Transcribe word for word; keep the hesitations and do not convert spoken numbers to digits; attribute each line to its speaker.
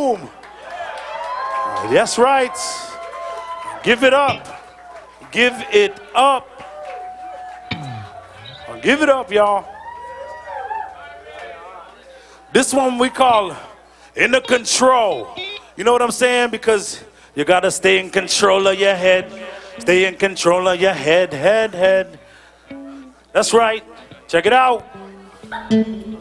Speaker 1: room. That's right. Give it up. Give it up. Give it up, y'all. This one we call In the Control. You know what I'm saying? Because you gotta stay in control of your head. Stay in control of your head, head, head. That's right. Check it out.